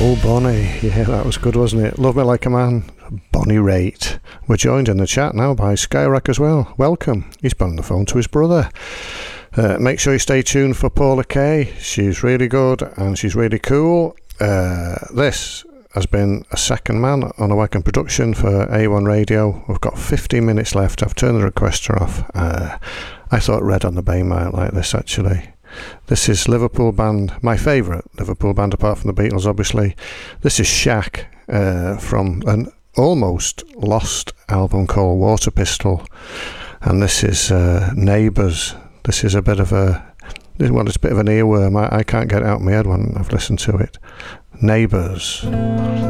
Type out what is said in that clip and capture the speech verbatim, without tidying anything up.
Bonnie, yeah, that was good, wasn't it? Love Me Like a Man, Bonnie Raitt. We're joined in the chat now by Skyrock as well. Welcome. He's been on the phone to his brother. Uh, make sure you stay tuned for Paula Kay. She's really good and she's really cool. Uh, this has been a second man on a wagon production for A one Radio. We've got fifteen minutes left. I've turned the requester off. Uh, I thought Red on the Bay might like this, actually. This is Liverpool band, my favourite Liverpool band apart from the Beatles, obviously. This is Shaq uh, from an almost lost album called Water Pistol, and this is uh, Neighbours. This is a bit of a, well, it's a bit of an earworm. I, I can't get it out of my head when I've listened to it. Neighbours.